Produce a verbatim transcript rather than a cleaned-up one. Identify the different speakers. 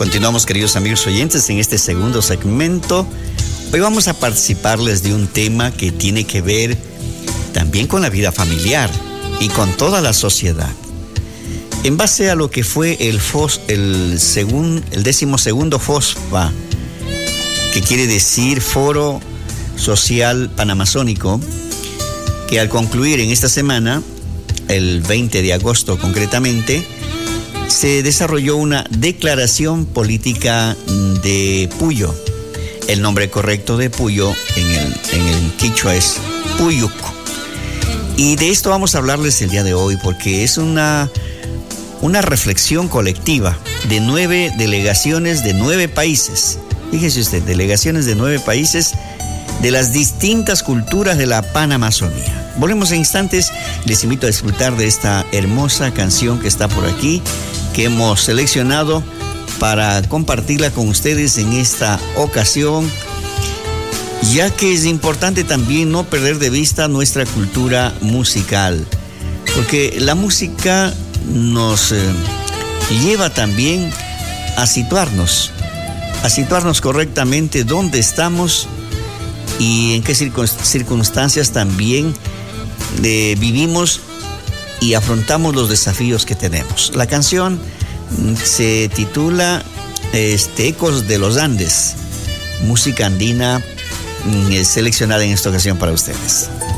Speaker 1: Continuamos, queridos amigos oyentes, en este segundo segmento. Hoy vamos a participarles de un tema que tiene que ver también con la vida familiar y con toda la sociedad. En base a lo que fue el, FOS, el, segun, el decimosegundo FOSPA, que quiere decir Foro Social Panamazónico, que al concluir en esta semana, el veinte de agosto concretamente, se desarrolló una declaración política de Puyo. El nombre correcto de Puyo en el, en el quichua es Puyuc. Y de esto vamos a hablarles el día de hoy porque es una, una reflexión colectiva de nueve delegaciones de nueve países. Fíjese usted, delegaciones de nueve países de las distintas culturas de la Panamazonía. Volvemos en instantes. Les invito a disfrutar de esta hermosa canción que está por aquí, que hemos seleccionado para compartirla con ustedes en esta ocasión, ya que es importante también no perder de vista nuestra cultura musical, porque la música nos eh, lleva también a situarnos, a situarnos correctamente dónde estamos y en qué circunstancias también eh, vivimos y afrontamos los desafíos que tenemos. La canción se titula este, Ecos de los Andes, música andina seleccionada en esta ocasión para ustedes.